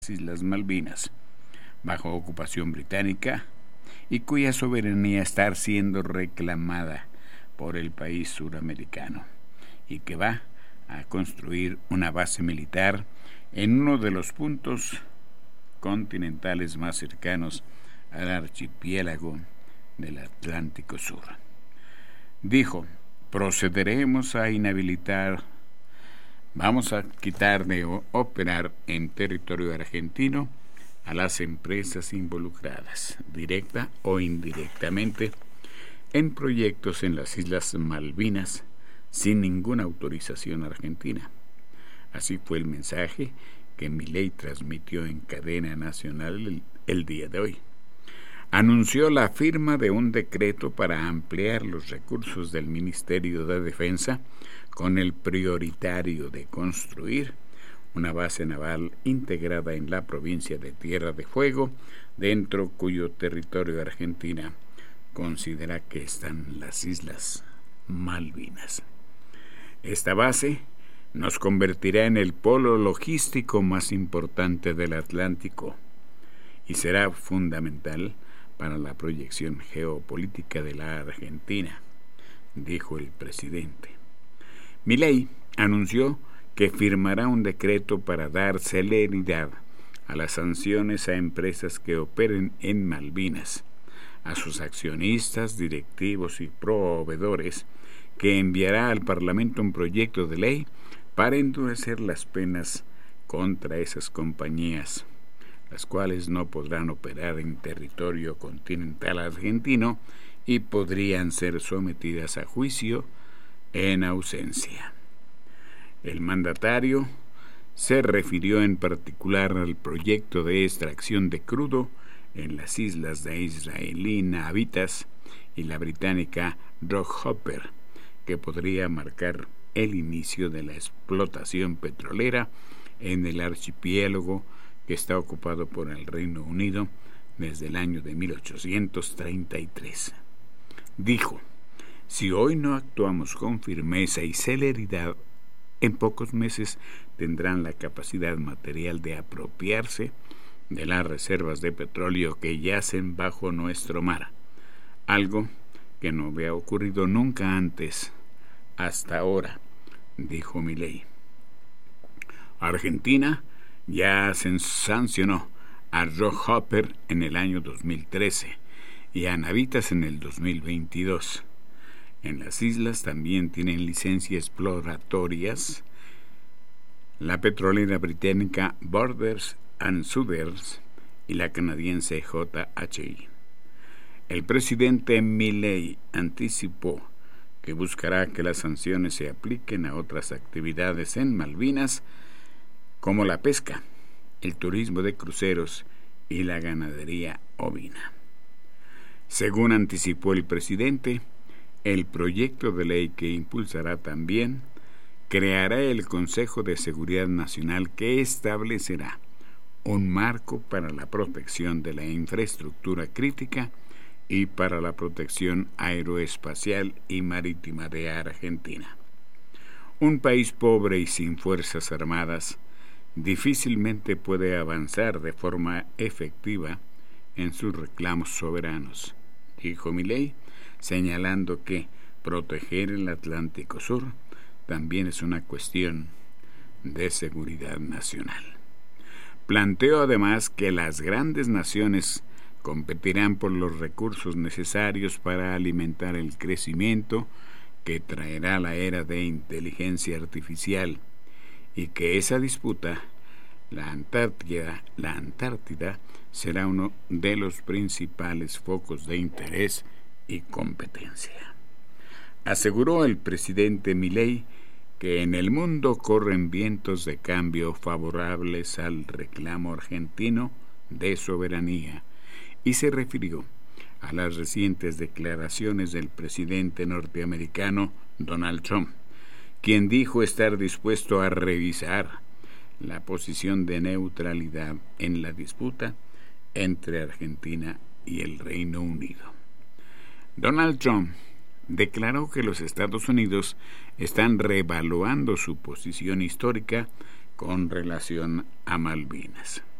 Islas Malvinas, bajo ocupación británica, y cuya soberanía está siendo reclamada por el país suramericano, y que va a construir una base militar en uno de los puntos continentales más cercanos al archipiélago del Atlántico Sur. Dijo: procederemos a inhabilitar, vamos a quitar de operar en territorio argentino a las empresas involucradas, directa o indirectamente, en proyectos en las Islas Malvinas sin ninguna autorización argentina. Así fue el mensaje que Milei transmitió en cadena nacional el día de hoy. Anunció la firma de un decreto para ampliar los recursos del Ministerio de Defensa con el prioritario de construir una base naval integrada en la provincia de Tierra de Fuego, dentro cuyo territorio Argentina considera que están las Islas Malvinas. Esta base nos convertirá en el polo logístico más importante del Atlántico y será fundamental para la proyección geopolítica de la Argentina, dijo el presidente. Milei anunció que firmará un decreto para dar celeridad a las sanciones a empresas que operen en Malvinas, a sus accionistas, directivos y proveedores, que enviará al Parlamento un proyecto de ley para endurecer las penas contra esas compañías, las cuales no podrán operar en territorio continental argentino y podrían ser sometidas a juicio en ausencia. El mandatario se refirió en particular al proyecto de extracción de crudo en las islas de israelí Navitas y la británica Rockhopper, que podría marcar el inicio de la explotación petrolera en el archipiélago que está ocupado por el Reino Unido desde el año de 1833. Dijo: si hoy no actuamos con firmeza y celeridad, en pocos meses tendrán la capacidad material de apropiarse de las reservas de petróleo que yacen bajo nuestro mar, algo que no había ocurrido nunca antes, hasta ahora, dijo Milei. Argentina ya se sancionó a Rockhopper en el año 2013 y a Navitas en el 2022. En las islas también tienen licencias exploratorias la petrolera británica Borders and Suders y la canadiense JHI. El presidente Milei anticipó que buscará que las sanciones se apliquen a otras actividades en Malvinas, como la pesca, el turismo de cruceros y la ganadería ovina. Según anticipó el presidente, el proyecto de ley que impulsará también creará el Consejo de Seguridad Nacional, que establecerá un marco para la protección de la infraestructura crítica y para la protección aeroespacial y marítima de Argentina. Un país pobre y sin fuerzas armadas difícilmente puede avanzar de forma efectiva en sus reclamos soberanos, dijo Milei, señalando que proteger el Atlántico Sur también es una cuestión de seguridad nacional. Planteó además que las grandes naciones competirán por los recursos necesarios para alimentar el crecimiento que traerá la era de inteligencia artificial, y que esa disputa, la Antártida, será uno de los principales focos de interés y competencia. Aseguró el presidente Milei que en el mundo corren vientos de cambio favorables al reclamo argentino de soberanía, y se refirió a las recientes declaraciones del presidente norteamericano Donald Trump, quien dijo estar dispuesto a revisar la posición de neutralidad en la disputa entre Argentina y el Reino Unido. Donald Trump declaró que los Estados Unidos están reevaluando su posición histórica con relación a Malvinas.